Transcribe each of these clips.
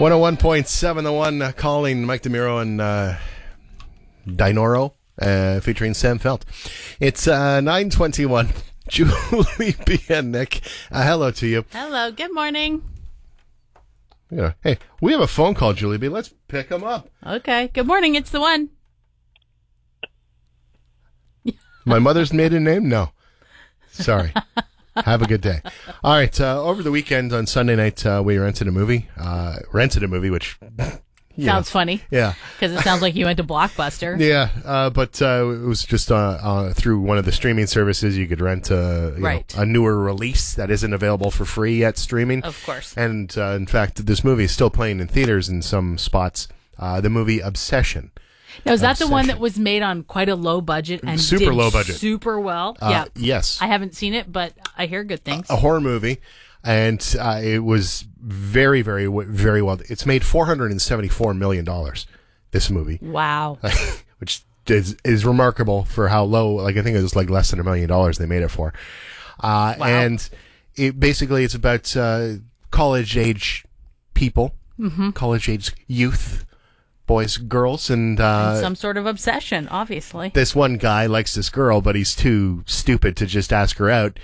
101.7 The One, calling Mike DeMiro and Dinoro, featuring Sam Felt. It's 9:21. Julie B. and Nick, hello to you. Hello, good morning. Yeah. Hey, we have a phone call, Julie B. Let's pick them up. Okay, good morning, it's the one. My mother's maiden name? No. Sorry. Have a good day. All right. Over the weekend on Sunday night, we rented a movie. Which Sounds funny. Yeah. Because it sounds like you went to Blockbuster. Yeah. But it was just through one of the streaming services. You could rent a newer release that isn't available for free yet streaming. Of course. And in fact, this movie is still playing in theaters in some spots. The movie Obsession. Now, is that the one that was made on quite a low budget and super did low budget, super well? Yeah. Yes. I haven't seen it, but I hear good things. A horror movie, and it was very, very, very well. It's made $474 million. This movie. Wow. Which is remarkable for how low. Like, I think it was like less than $1 million they made it for. Wow. And it's about college age people, college age youth. Boys, girls, and some sort of obsession, obviously. This one guy likes this girl, but he's too stupid to just ask her out.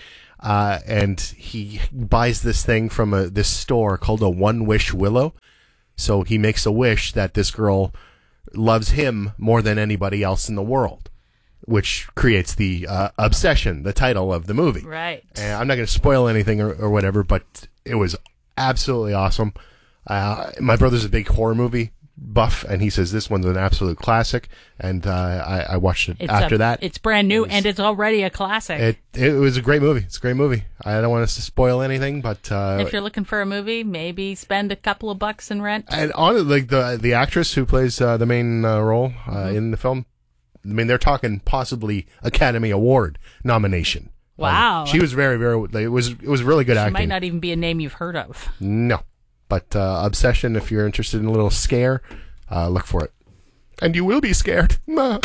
And he buys this thing from this store called a One Wish Willow. So he makes a wish that this girl loves him more than anybody else in the world, which creates the Obsession, the title of the movie. Right. And I'm not going to spoil anything or whatever, but it was absolutely awesome. My brother's a big horror movie buff, and he says this one's an absolute classic, and I watched it after that. It's brand new, and it's already a classic. It was a great movie. It's a great movie. I don't want us to spoil anything, but if you're looking for a movie, maybe spend a couple of bucks in rent. And on like the actress who plays the main role in the film, I mean, they're talking possibly Academy Award nomination. Wow. She was very, very. It was really good acting. She might not even be a name you've heard of. No. But Obsession, if you're interested in a little scare, look for it. And you will be scared. Find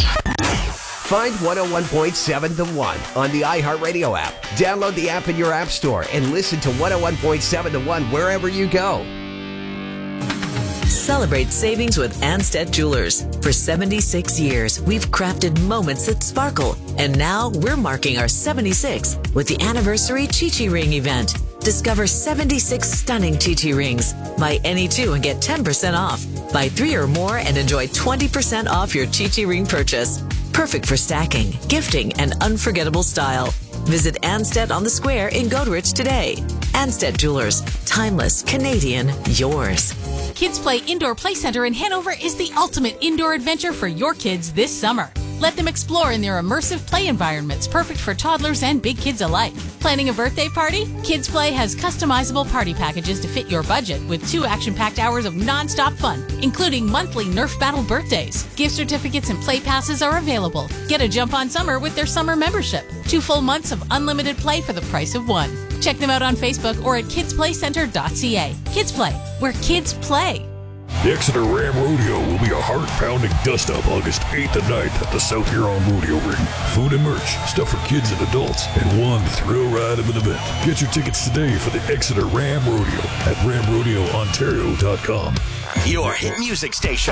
101.7 The One on the iHeartRadio app. Download the app in your app store and listen to 101.7 The One wherever you go. Celebrate savings with Anstead Jewelers. For 76 years, we've crafted moments that sparkle. And now we're marking our 76th with the anniversary Chi-Chi Ring event. Discover 76 stunning Chi-Chi rings. Buy any two and get 10% off. Buy 3 or more and enjoy 20% off your Chi-Chi ring purchase. Perfect for stacking, gifting, and unforgettable style. Visit Anstead on the Square in Goderich today. Anstead Jewelers. Timeless, Canadian, yours. Kids Play Indoor Play Center in Hanover is the ultimate indoor adventure for your kids this summer. Let them explore in their immersive play environments, perfect for toddlers and big kids alike. Planning a birthday party? Kids Play has customizable party packages to fit your budget with 2 action-packed hours of non-stop fun, including monthly Nerf Battle birthdays. Gift certificates and play passes are available. Get a jump on summer with their summer membership. 2 full months of unlimited play for the price of 1. Check them out on Facebook or at kidsplaycenter.ca. Kids Play, where kids play. The Exeter Ram Rodeo will be a heart-pounding dust-up August 8th and 9th at the South Huron Rodeo Ring. Food and merch, stuff for kids and adults, and one thrill ride of an event. Get your tickets today for the Exeter Ram Rodeo at ramrodeoontario.com. Your hit music station.